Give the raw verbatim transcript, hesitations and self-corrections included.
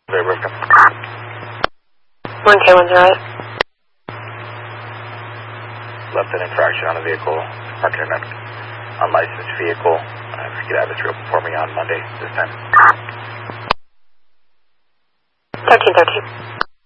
Very welcome. one K one zero eight. Left an infraction on a vehicle, parking an unlicensed vehicle. Uh, if you could have this real for me on Monday this time. thirteen thirteen.